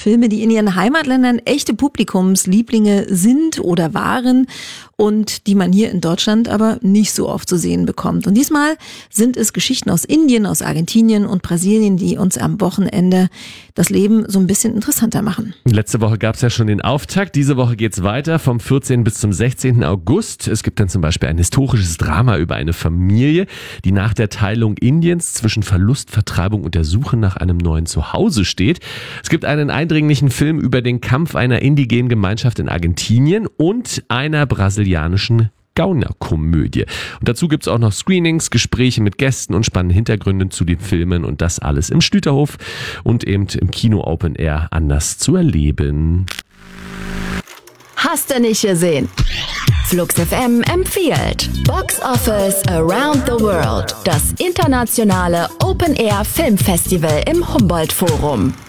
Filme, die in ihren Heimatländern echte Publikumslieblinge sind oder waren und die man hier in Deutschland aber nicht so oft zu sehen bekommt. Und diesmal sind es Geschichten aus Indien, aus Argentinien und Brasilien, die uns am Wochenende das Leben so ein bisschen interessanter machen. Letzte Woche gab es ja schon den Auftakt. Diese Woche geht's weiter vom 14. bis zum 16. August. Es gibt dann zum Beispiel ein historisches Drama über eine Familie, die nach der Teilung Indiens zwischen Verlust, Vertreibung und der Suche nach einem neuen Zuhause steht. Es gibt einen eindringlichen Film über den Kampf einer indigenen Gemeinschaft in Argentinien und einer brasilianischen Gaunerkomödie. Und dazu gibt's auch noch Screenings, Gespräche mit Gästen und spannende Hintergründe zu den Filmen und das alles im Schlüterhof und eben im Kino Open Air anders zu erleben. Hast du nicht gesehen? Flux FM empfiehlt Box Office Around the World, das internationale Open Air Filmfestival im Humboldt Forum.